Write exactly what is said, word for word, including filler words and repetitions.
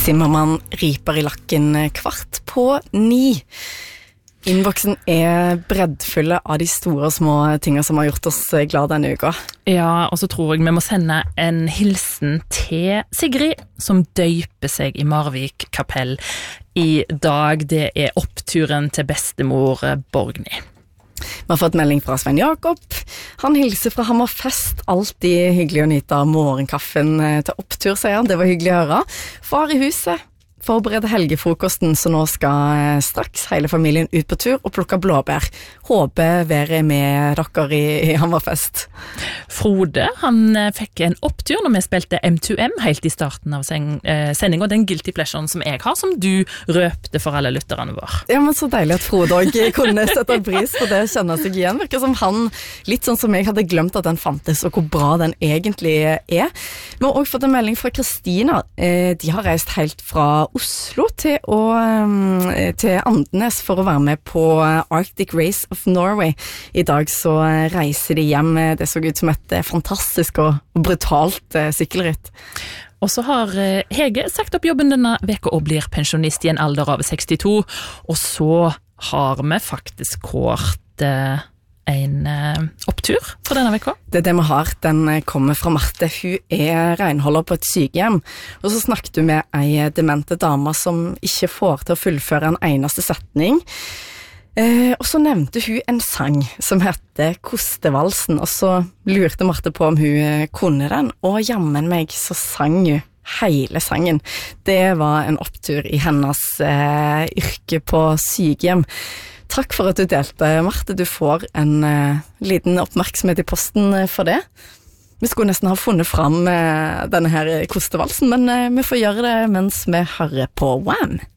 Zimmermann riper i lakken kvart på ni. Innboksen er breddfulle av de store og små tingene som har gjort oss glad denne uka. Ja, og så tror jeg vi må sende en hilsen til Sigrid, som døyper seg i Marvik kapell i dag. Det er oppturen til bestemor Borgny. Vi har fått melding fra Svein Jakob. Han hilser fra Hammerfest. Alltid hyggelig å nyte av morgenkaffen til opptur, sier han. Det var hyggelig å høre. Far i huset forbereder helgefrokosten, så nå skal straks hele familien ut på tur og plukke blåbær. Håper været med dere i, i Hammerfest. Frode, han fikk en opptur når vi spilte M to M helt i starten av sendingen, den guilty pleasuren som jeg har, som du røpte for alle lytterne våre. Ja, men så deilig at Frode også kunne sette pris på det, kjenner seg igjen. Virker som han, litt sånn som jeg hadde glemt at den fantes, og hvor bra den egentlig er. Vi har også fått en melding fra Kristina. De har reist helt fra Oslo til, å, til Andenes for å være med på Arctic Race of Norway. I dag så reiser de hjem. Det så ut som et fantastisk og brutalt sykkelritt. Og så har Hege sagt opp jobben denne veka og blir pensjonist i en alder av sekstito. Og så har vi faktisk kårt en uh, opptur for denne veka. Det er det vi har. Den kommer fra Marte. Hun er renholder på et sykehjem. Og så snakket du med ei demente dame som ikke får til å fullføre en eneste setning. Eh, og så nevnte hun en sang som heter Kostevalsen, og så lurte Marte på om hun kunne den, og jammen meg så sang hun hele sangen. Det var en opptur i hennes eh, yrke på sykehjem. Takk for at du delte, Marte. Du får en uh, liten oppmerksomhet i posten uh, for det. Vi skulle nesten ha funnet fram uh, denne her kostevalsen, men uh, vi får gjøre det mens vi hører på Wham!